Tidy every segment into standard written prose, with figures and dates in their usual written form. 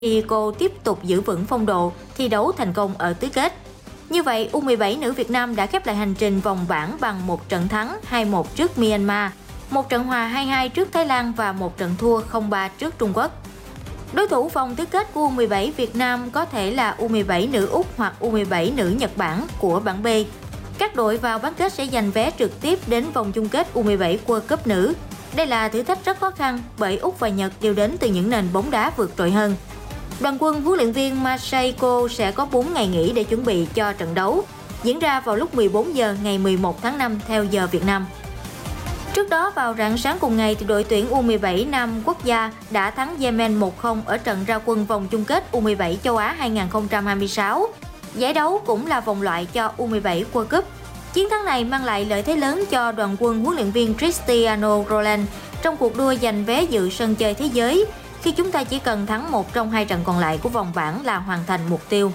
Mexico tiếp tục giữ vững phong độ, thi đấu thành công ở tứ kết. Như vậy, U17 nữ Việt Nam đã khép lại hành trình vòng bảng bằng một trận thắng 2-1 trước Myanmar, một trận hòa 2-2 trước Thái Lan và một trận thua 0-3 trước Trung Quốc. Đối thủ vòng tứ kết của U17 Việt Nam có thể là U17 nữ Úc hoặc U17 nữ Nhật Bản của bảng B. Các đội vào bán kết sẽ giành vé trực tiếp đến vòng chung kết U17 World Cup nữ. Đây là thử thách rất khó khăn bởi Úc và Nhật đều đến từ những nền bóng đá vượt trội hơn. Đoàn quân huấn luyện viên Masahiko sẽ có 4 ngày nghỉ để chuẩn bị cho trận đấu, diễn ra vào lúc 14 giờ ngày 11 tháng 5 theo giờ Việt Nam. Trước đó vào rạng sáng cùng ngày, thì đội tuyển U17 Nam quốc gia đã thắng Yemen 1-0 ở trận ra quân vòng chung kết U17 châu Á 2026. Giải đấu cũng là vòng loại cho U17 World Cup. Chiến thắng này mang lại lợi thế lớn cho đoàn quân huấn luyện viên Cristiano Ronaldo trong cuộc đua giành vé dự sân chơi thế giới, khi chúng ta chỉ cần thắng một trong 2 trận còn lại của vòng bảng là hoàn thành mục tiêu.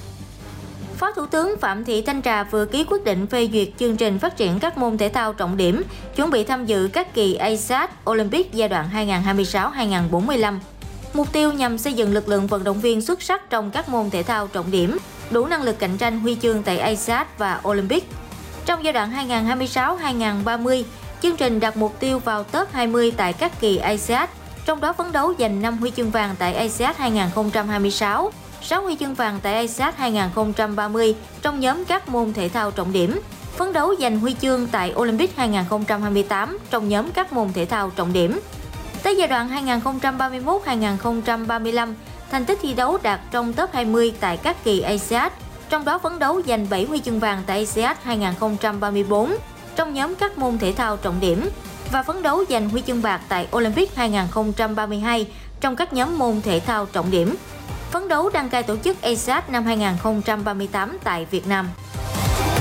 Phó Thủ tướng Phạm Thị Thanh Trà vừa ký quyết định phê duyệt chương trình phát triển các môn thể thao trọng điểm, chuẩn bị tham dự các kỳ ASEAN Olympic giai đoạn 2026-2045. Mục tiêu nhằm xây dựng lực lượng vận động viên xuất sắc trong các môn thể thao trọng điểm, đủ năng lực cạnh tranh huy chương tại ASEAN và Olympic. Trong giai đoạn 2026-2030, chương trình đặt mục tiêu vào top 20 tại các kỳ ASEAN, trong đó phấn đấu giành 5 huy chương vàng tại ASEAN 2026, 6 huy chương vàng tại ASEAN 2030 trong nhóm các môn thể thao trọng điểm, phấn đấu giành huy chương tại Olympic 2028 trong nhóm các môn thể thao trọng điểm. Tới giai đoạn 2031-2035, thành tích thi đấu đạt trong top 20 tại các kỳ ASEAN, trong đó phấn đấu giành 7 huy chương vàng tại ASEAN 2034 trong nhóm các môn thể thao trọng điểm và phấn đấu giành huy chương bạc tại Olympic 2032 trong các nhóm môn thể thao trọng điểm. Phấn đấu đăng cai tổ chức ASEAN năm 2038 tại Việt Nam.